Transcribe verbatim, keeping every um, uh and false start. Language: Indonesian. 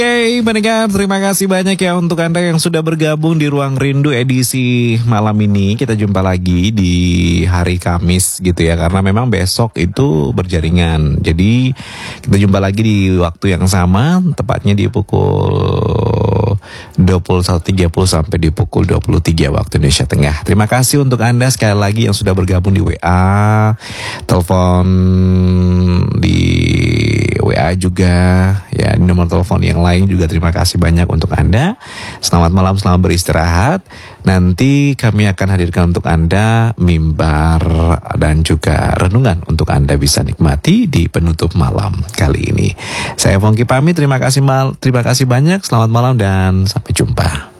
Oke, pendengar, terima kasih banyak ya untuk Anda yang sudah bergabung di Ruang Rindu edisi malam ini. Kita jumpa lagi di hari Kamis gitu ya, karena memang besok itu berjaringan. Jadi kita jumpa lagi di waktu yang sama, tepatnya di pukul dua puluh satu tiga puluh sampai di pukul dua puluh tiga waktu Indonesia Tengah. Terima kasih untuk Anda sekali lagi yang sudah bergabung di W A, telepon di W A juga ya, di nomor telepon yang lain juga. Terima kasih banyak untuk Anda. Selamat malam, selamat beristirahat. Nanti kami akan hadirkan untuk Anda mimbar dan juga renungan untuk Anda bisa nikmati di penutup malam kali ini. Saya Fongki pamit, terima kasih mal, terima kasih banyak. Selamat malam dan sampai jumpa.